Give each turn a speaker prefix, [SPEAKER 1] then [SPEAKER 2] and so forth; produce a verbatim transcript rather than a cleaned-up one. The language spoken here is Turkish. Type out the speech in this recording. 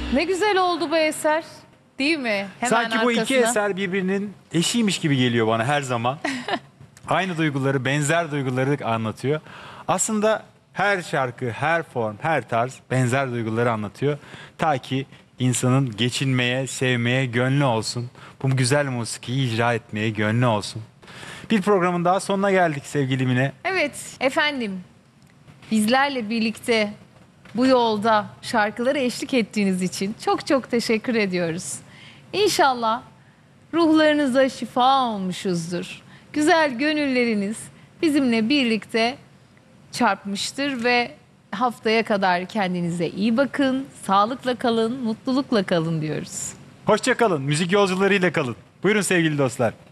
[SPEAKER 1] Ne güzel oldu bu eser. Değil mi? Hemen
[SPEAKER 2] Sanki bu iki
[SPEAKER 1] arkasına.
[SPEAKER 2] eser birbirinin eşiymiş gibi geliyor bana her zaman. Aynı duyguları, benzer duyguları anlatıyor. Aslında her şarkı, her form, her tarz benzer duyguları anlatıyor. Ta ki insanın geçinmeye, sevmeye gönlü olsun. Bu güzel musikiyi icra etmeye gönlü olsun. Bir programın daha sonuna geldik sevgili Mine.
[SPEAKER 1] Evet efendim. Bizlerle birlikte bu yolda şarkılara eşlik ettiğiniz için çok çok teşekkür ediyoruz. İnşallah ruhlarınıza şifa olmuşuzdur. Güzel gönülleriniz bizimle birlikte çarpmıştır ve haftaya kadar kendinize iyi bakın, sağlıkla kalın, mutlulukla kalın diyoruz.
[SPEAKER 2] Hoşça kalın, müzik yolcularıyla kalın. Buyurun sevgili dostlar.